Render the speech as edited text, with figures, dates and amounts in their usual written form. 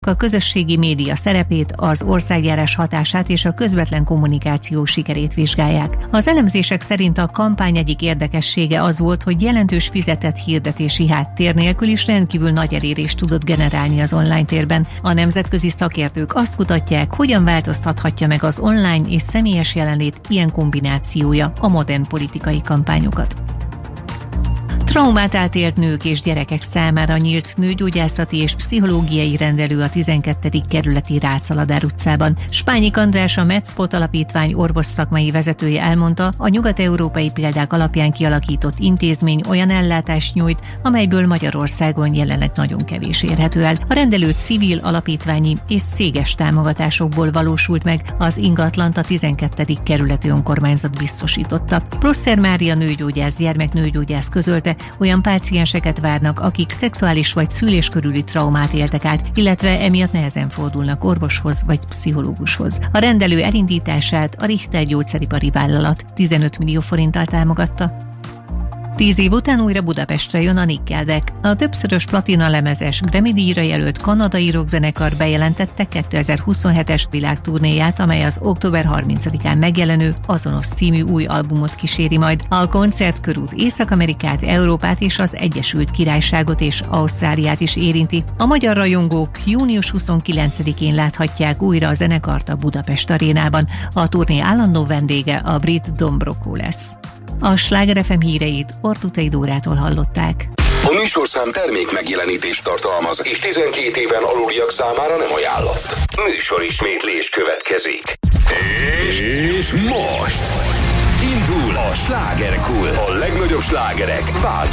a közösségi média szerepét, az országjárás hatását és a közvetlen kommunikáció sikerét vizsgálják. Az elemzések szerint a kampány egyik érdekessége az volt, hogy jelentős fizetett hirdetési háttér nélkül is rendkívül nagy elérést tudott generálni az online térben. A nemzetközi szakértők azt kutatják, hogyan változtathatja meg az online és személyes jelenlét ilyen kombinációja a modern politikai kampányokat. Traumát átélt nők és gyerekek számára nyílt nőgyógyászati és pszichológiai rendelő a 12. kerületi Rácz-Aladár utcában. Spányik András, a Medspot alapítvány orvosszakmai vezetője elmondta, a nyugat-európai példák alapján kialakított intézmény olyan ellátást nyújt, amelyből Magyarországon jelenleg nagyon kevés érhető el. A rendelő civil, alapítványi és céges támogatásokból valósult meg, az ingatlant a 12. kerületi önkormányzat biztosította. Prosser Mária nőgyógyász, gyermeknőgyógyász közölte, olyan pácienseket várnak, akik szexuális vagy szülés körüli traumát éltek át, illetve emiatt nehezen fordulnak orvoshoz vagy pszichológushoz. A rendelő elindítását a Richter gyógyszeripari vállalat 15 millió forinttal támogatta. 10 év után újra Budapestre jön a Nickelback. A többszörös platina lemezes Grammy-díjra jelölt kanadai rockzenekar bejelentette 2027-es világturnéját, amely az október 30-án megjelenő Azonos című új albumot kíséri majd. A koncertkörút Észak-Amerikát, Európát és az Egyesült Királyságot és Ausztráliát is érinti. A magyar rajongók június 29-én láthatják újra a zenekart a Budapest arénában. A turné állandó vendége a brit Don Broco lesz. A Sláger FM híreit Ortutai Dórától hallották. A műsorszám termék megjelenítést tartalmaz, és 12 éven aluliak számára nem ajánlott. Műsorismétlés következik. És most indul a Slágerkult. A legnagyobb slágerek